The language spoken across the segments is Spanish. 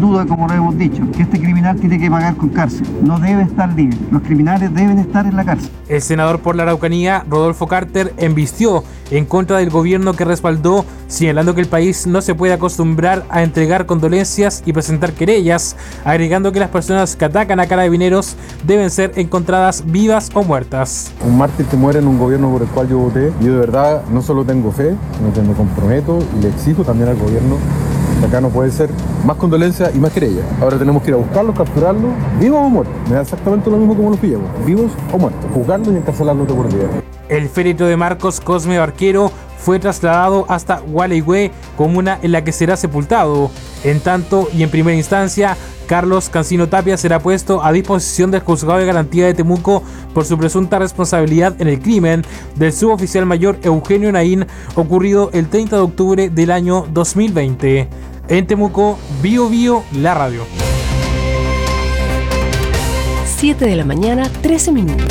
duda, como lo hemos dicho, que este criminal tiene que pagar con cárcel. No debe estar libre. Los criminales deben estar en la cárcel. El senador por la Araucanía, Rodolfo Carter, embistió en contra del gobierno que respaldó, señalando que el país no se puede acostumbrar a entregar condolencias y presentar querellas, agregando que las personas que atacan a carabineros deben ser encontradas vivas o muertas. Un mártir que muere en un gobierno por el cual yo voté, yo de verdad no solo tengo fe, sino que me comprometo y le exijo también al gobierno que acá no puede ser más condolencia y más querella. Ahora tenemos que ir a buscarlos, capturarlos, vivos o muertos. Me da exactamente lo mismo como los pillamos, vivos o muertos, juzgarlos y encarcelarlos de por vida. El féretro de Marcos Cosme Barquero fue trasladado hasta Gualeguay, comuna en la que será sepultado. En tanto, y en primera instancia, Carlos Cancino Tapia será puesto a disposición del Juzgado de Garantía de Temuco por su presunta responsabilidad en el crimen del suboficial mayor Eugenio Naín, ocurrido el 30 de octubre del año 2020. En Temuco, Bio Bio, la radio. 7 de la mañana, 13 minutos.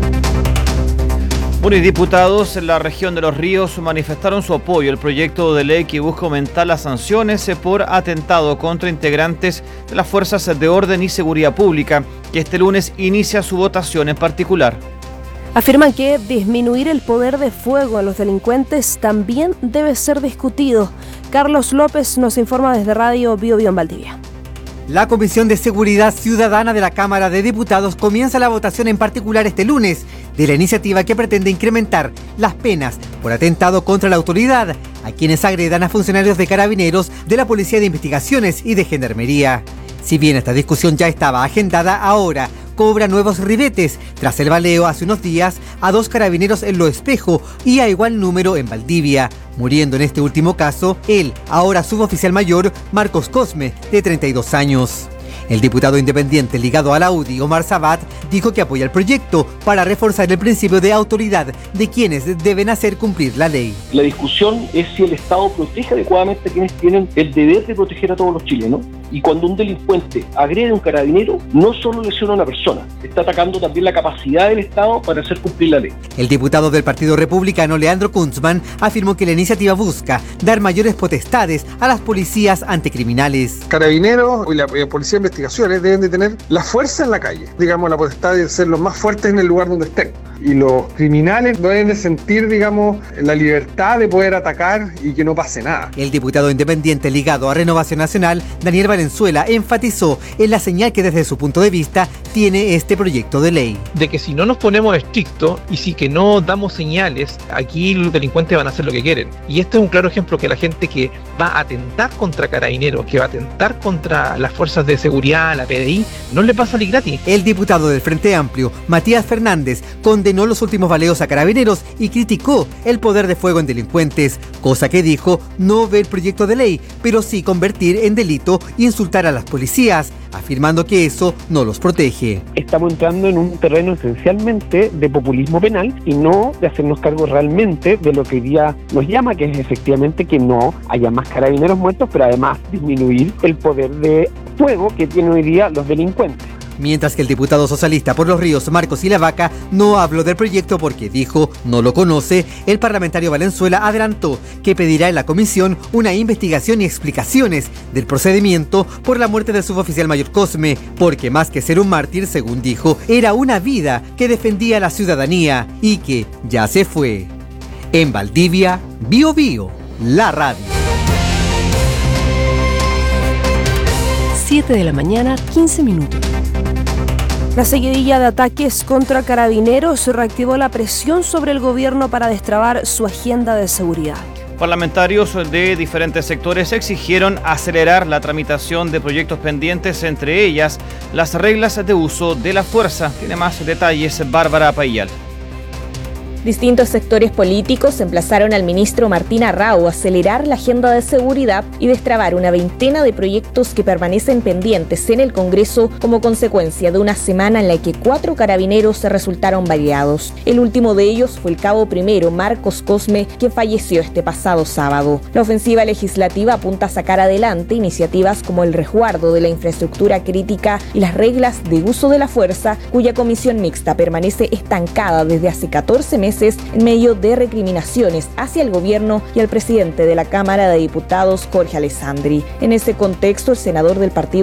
Bueno, y diputados en la región de Los Ríos manifestaron su apoyo al proyecto de ley que busca aumentar las sanciones por atentado contra integrantes de las fuerzas de orden y seguridad pública, que este lunes inicia su votación en particular. Afirman que disminuir el poder de fuego a los delincuentes también debe ser discutido. Carlos López nos informa desde Radio Bio Bio en Valdivia. La Comisión de Seguridad Ciudadana de la Cámara de Diputados comienza la votación en particular este lunes de la iniciativa que pretende incrementar las penas por atentado contra la autoridad a quienes agredan a funcionarios de Carabineros, de la Policía de Investigaciones y de Gendarmería. Si bien esta discusión ya estaba agendada, ahora cobra nuevos ribetes tras el baleo hace unos días a 2 carabineros en Lo Espejo y a igual número en Valdivia, muriendo en este último caso el ahora suboficial mayor Marcos Cosme, de 32 años. El diputado independiente ligado a la UDI, Omar Sabat, dijo que apoya el proyecto para reforzar el principio de autoridad de quienes deben hacer cumplir la ley. La discusión es si el Estado protege adecuadamente a quienes tienen el deber de proteger a todos los chilenos. Y cuando un delincuente agrede a un carabinero, no solo lesiona a una persona, está atacando también la capacidad del Estado para hacer cumplir la ley. El diputado del Partido Republicano, Leandro Kunzman, afirmó que la iniciativa busca dar mayores potestades a las policías anticriminales. Carabineros y la Policía de Investigaciones deben de tener la fuerza en la calle, digamos, la potestad de ser los más fuertes en el lugar donde estén. Y los criminales deben de sentir, digamos, la libertad de poder atacar y que no pase nada. El diputado independiente ligado a Renovación Nacional, Daniel Valenzuela, enfatizó en la señal que desde su punto de vista tiene este proyecto de ley. De que si no nos ponemos estrictos y si que no damos señales, aquí los delincuentes van a hacer lo que quieren. Y este es un claro ejemplo que la gente que va a atentar contra Carabineros, que va a atentar contra las fuerzas de seguridad, la PDI, no le va a salir gratis. El diputado del Frente Amplio, Matías Fernández, condenó los últimos baleos a Carabineros y criticó el poder de fuego en delincuentes, cosa que dijo no ve el proyecto de ley, pero sí convertir en delito insultar a las policías, afirmando que eso no los protege. Estamos entrando en un terreno esencialmente de populismo penal y no de hacernos cargo realmente de lo que hoy día nos llama, que es efectivamente que no haya más carabineros muertos, pero además disminuir el poder de fuego que tienen hoy día los delincuentes. Mientras que el diputado socialista por Los Ríos, Marcos Ilavaca, no habló del proyecto porque dijo no lo conoce, el parlamentario Valenzuela adelantó que pedirá en la comisión una investigación y explicaciones del procedimiento por la muerte del suboficial mayor Cosme, porque más que ser un mártir, según dijo, era una vida que defendía a la ciudadanía y que ya se fue. En Valdivia, Bio Bio, la radio. 7 de la mañana, 15 minutos. La seguidilla de ataques contra Carabineros reactivó la presión sobre el gobierno para destrabar su agenda de seguridad. Parlamentarios de diferentes sectores exigieron acelerar la tramitación de proyectos pendientes, entre ellas las reglas de uso de la fuerza. Tiene más detalles Bárbara Paillal. Distintos sectores políticos emplazaron al ministro Martín Arrau a acelerar la agenda de seguridad y destrabar una veintena de proyectos que permanecen pendientes en el Congreso como consecuencia de una semana en la que 4 carabineros resultaron baleados. El último de ellos fue el cabo primero, Marcos Cosme, que falleció este pasado sábado. La ofensiva legislativa apunta a sacar adelante iniciativas como el resguardo de la infraestructura crítica y las reglas de uso de la fuerza, cuya comisión mixta permanece estancada desde hace 14 meses en medio de recriminaciones hacia el gobierno y al presidente de la Cámara de Diputados, Jorge Alessandri. En ese contexto, el senador del Partido